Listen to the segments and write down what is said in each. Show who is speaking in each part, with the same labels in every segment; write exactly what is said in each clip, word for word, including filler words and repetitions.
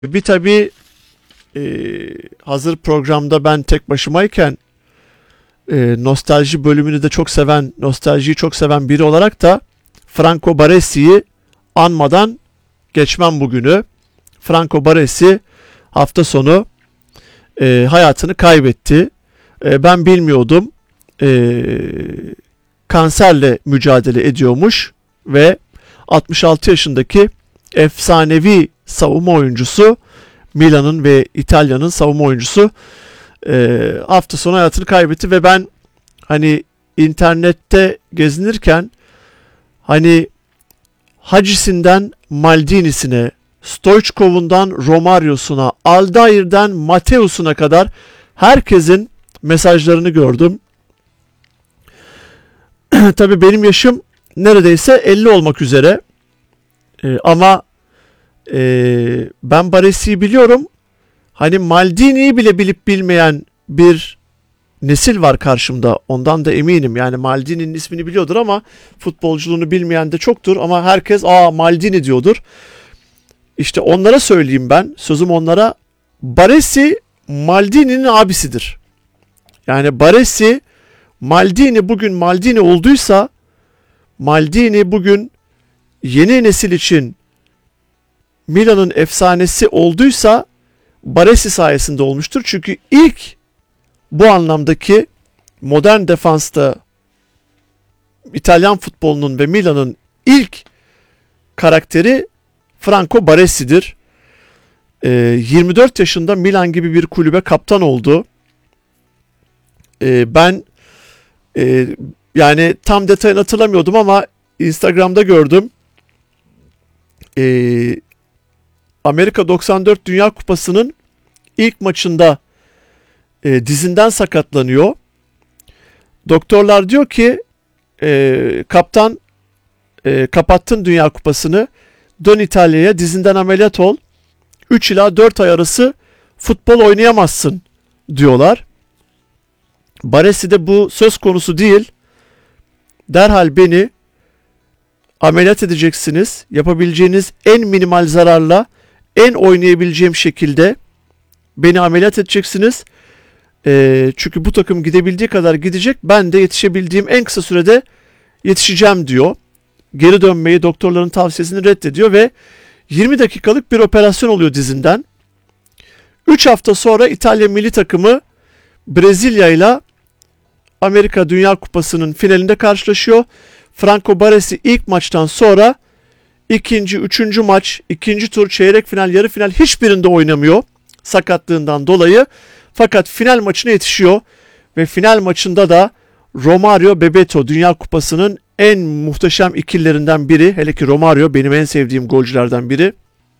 Speaker 1: Bir tabii e, hazır programda ben tek başımayken e, nostalji bölümünü de çok seven, nostaljiyi çok seven biri olarak da Franco Baresi'yi anmadan geçmem bugünü. Franco Baresi hafta sonu e, hayatını kaybetti. E, ben bilmiyordum. E, kanserle mücadele ediyormuş ve altmış altı yaşındaki efsanevi savunma oyuncusu, Milan'ın ve İtalya'nın savunma oyuncusu e, hafta sonu hayatını kaybetti ve ben hani internette gezinirken hani Hacisi'nden Maldini'sine, Stoichkov'undan Romario'suna, Aldair'den Mateus'una kadar herkesin mesajlarını gördüm. Tabii benim yaşım neredeyse elli olmak üzere. Ee, ama e, ben Baresi'yi biliyorum. Hani Maldini'yi bile bilip bilmeyen bir nesil var karşımda. Ondan da eminim. Yani Maldini'nin ismini biliyordur ama futbolculuğunu bilmeyen de çoktur. Ama herkes aa Maldini diyordur. İşte onlara söyleyeyim ben. Sözüm onlara. Baresi Maldini'nin abisidir. Yani Baresi Maldini bugün Maldini olduysa, Maldini bugün yeni nesil için Milan'ın efsanesi olduysa Baresi sayesinde olmuştur. Çünkü ilk bu anlamdaki modern defansta İtalyan futbolunun ve Milan'ın ilk karakteri Franco Baresi'dir. Ee, yirmi dört yaşında Milan gibi bir kulübe kaptan oldu. Ee, ben e, yani tam detayını hatırlamıyordum ama Instagram'da gördüm. Ee, Amerika doksan dört Dünya Kupası'nın ilk maçında e, dizinden sakatlanıyor. Doktorlar diyor ki e, kaptan e, kapattın Dünya Kupası'nı, dön İtalya'ya, dizinden ameliyat ol, üç ila dört ay arası futbol oynayamazsın diyorlar. Baresi de bu söz konusu değil. Derhal beni ameliyat edeceksiniz. Yapabileceğiniz en minimal zararla en oynayabileceğim şekilde beni ameliyat edeceksiniz. E, çünkü bu takım gidebildiği kadar gidecek. Ben de yetişebildiğim en kısa sürede yetişeceğim diyor. Geri dönmeyi, doktorların tavsiyesini reddediyor ve yirmi dakikalık bir operasyon oluyor dizinden. üç hafta sonra İtalya milli takımı Brezilya ile Amerika Dünya Kupası'nın finalinde karşılaşıyor. Franco Baresi ilk maçtan sonra ikinci, üçüncü maç, ikinci tur, çeyrek final, yarı final hiçbirinde oynamıyor sakatlığından dolayı. Fakat final maçına yetişiyor ve final maçında da Romario Bebeto Dünya Kupası'nın en muhteşem ikililerinden biri. Hele ki Romario benim en sevdiğim golcülerden biri.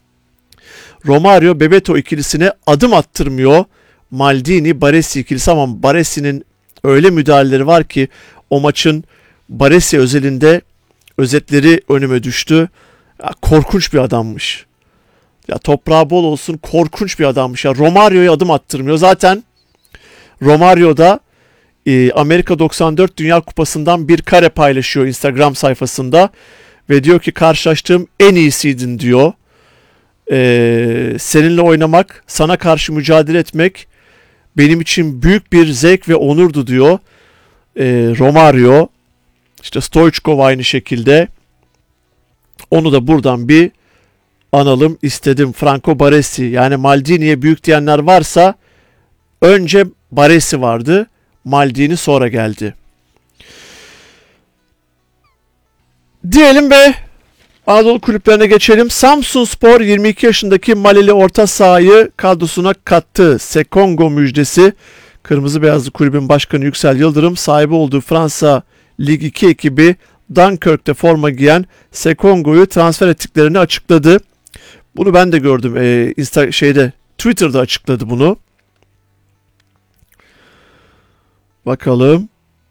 Speaker 1: Romario Bebeto ikilisine adım attırmıyor Maldini Baresi ikilisi ama Baresi'nin öyle müdahaleleri var ki o maçın Baresi özelinde özetleri önüme düştü. Ya, korkunç bir adammış. Ya toprağı bol olsun, korkunç bir adammış. Ya Romario'ya adım attırmıyor. Zaten Romario e, Amerika doksan dört Dünya Kupası'ndan bir kare paylaşıyor Instagram sayfasında ve diyor ki karşılaştığım en iyisiydin diyor. Ee, seninle oynamak, sana karşı mücadele etmek benim için büyük bir zevk ve onurdu diyor. Ee, Romario, işte Stoichkov aynı şekilde. Onu da buradan bir analım istedim. Franco Baresi, yani Maldini'ye büyük diyenler varsa önce Baresi vardı, Maldini sonra geldi. Diyelim ve Anadolu kulüplerine geçelim. Samsunspor yirmi iki yaşındaki Malili orta sahayı kadrosuna kattı. Sekongo müjdesi. Kırmızı Beyazlı Kulübün Başkanı Yüksel Yıldırım sahibi olduğu Fransa Lig iki ekibi Dunkirk'te forma giyen Sekongo'yu transfer ettiklerini açıkladı. Bunu ben de gördüm. Ee, Insta şeyde Twitter'da açıkladı bunu. Bakalım.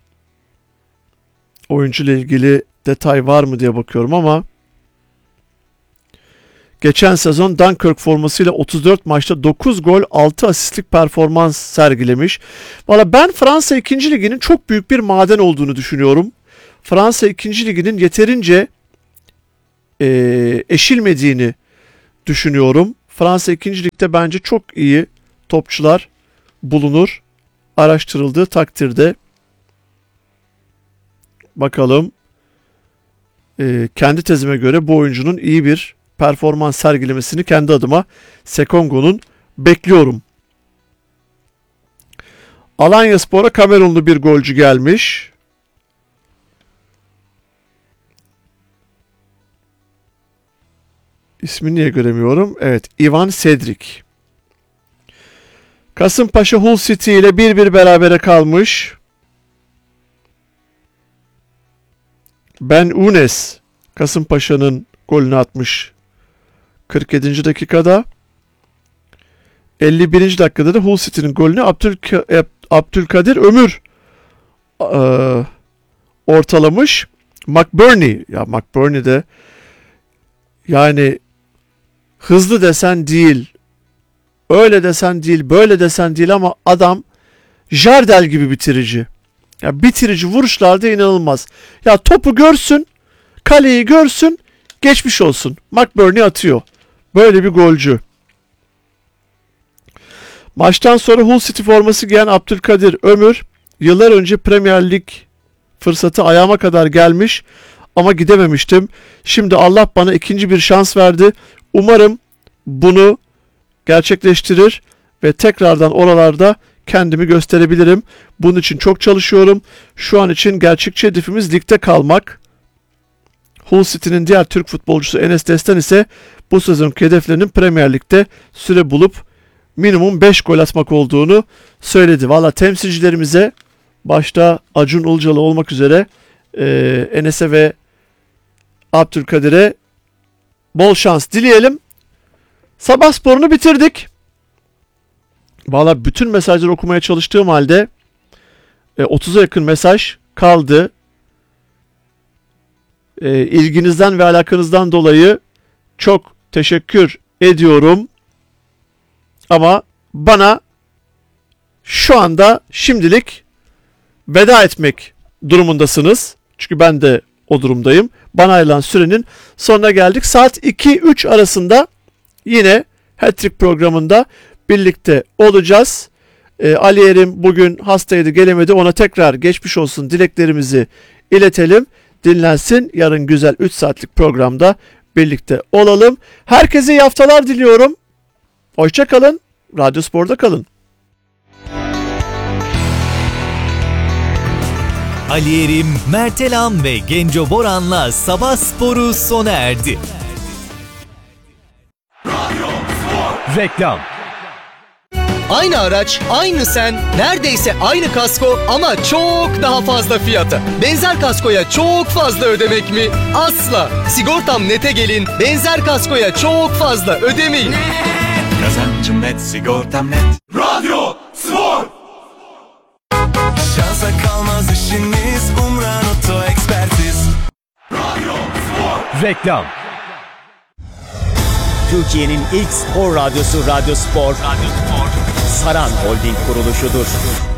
Speaker 1: Oyuncuyla ilgili detay var mı diye bakıyorum ama geçen sezon Dunkirk formasıyla otuz dört maçta dokuz gol altı asistlik performans sergilemiş. Valla ben Fransa ikinci Ligi'nin çok büyük bir maden olduğunu düşünüyorum. Fransa ikinci Ligi'nin yeterince e, eşilmediğini düşünüyorum. Fransa ikinci Lig'de bence çok iyi topçular bulunur. Araştırıldığı takdirde. Bakalım. Ee, kendi tezime göre bu oyuncunun iyi bir performans sergilemesini kendi adıma Sekongo'nun bekliyorum. Alanyaspor'a Kamerunlu bir golcü gelmiş. İsmini niye göremiyorum? Evet, Ivan Cedric. Kasımpaşa Hull City ile bir bir berabere kalmış. Ben Unes Kasımpaşa'nın golünü atmış kırk yedinci dakikada. elli birinci dakikada da Hull City'nin golünü Abdülk- Abdülkadir Ömür e, ortalamış. McBurney, ya McBurney de yani hızlı desen değil, öyle desen değil, böyle desen değil ama adam Jardel gibi bitirici. Ya bitirici vuruşlarda inanılmaz. Ya topu görsün, kaleyi görsün, geçmiş olsun. McBurney atıyor. Böyle bir golcü. Maçtan sonra Hull City forması giyen Abdülkadir Ömür, yıllar önce Premier Lig fırsatı ayağıma kadar gelmiş ama gidememiştim. Şimdi Allah bana ikinci bir şans verdi. Umarım bunu gerçekleştirir ve tekrardan oralarda kendimi gösterebilirim. Bunun için çok çalışıyorum. Şu an için gerçekçi hedefimiz ligde kalmak. Hull City'nin diğer Türk futbolcusu Enes Destan ise bu sezonki hedeflerinin Premier Lig'de süre bulup minimum beş gol atmak olduğunu söyledi. Valla temsilcilerimize başta Acun Ilıcalı olmak üzere e, Enes'e ve Abdülkadir'e bol şans dileyelim. Sabah sporunu bitirdik. Valla bütün mesajları okumaya çalıştığım halde e, otuza yakın mesaj kaldı. E, ilginizden ve alakanızdan dolayı çok teşekkür ediyorum. Ama bana şu anda şimdilik veda etmek durumundasınız. Çünkü ben de o durumdayım. Bana ayrılan sürenin sonuna geldik. Saat iki üç arasında yine Hat-Trick programında birlikte olacağız. Ee, Ali Erim bugün hastaydı, gelemedi. Ona tekrar geçmiş olsun dileklerimizi iletelim. Dinlensin. Yarın güzel üç saatlik programda birlikte olalım. Herkese iyi haftalar diliyorum. Hoşça kalın. Radyo Spor'da kalın.
Speaker 2: Ali Erim, Mert Elam ve Genco Boran'la Sabah Sporu sona erdi.
Speaker 3: Radyo Spor.
Speaker 4: Reklam.
Speaker 5: Aynı araç, aynı sen, neredeyse aynı kasko ama çok daha fazla fiyata. Benzer kaskoya çok fazla ödemek mi? Asla. Sigortam Net'e gelin, benzer kaskoya çok fazla ödemeyin.
Speaker 3: Kazancım net, sigortam net. Radyo Spor.
Speaker 6: Şansa kalmaz işiniz, Umran Oto Ekspertiz.
Speaker 3: Radyo Spor.
Speaker 4: Reklam.
Speaker 7: Türkiye'nin ilk spor radyosu Radyo Spor, Radyo Spor. Saran Holding kuruluşudur.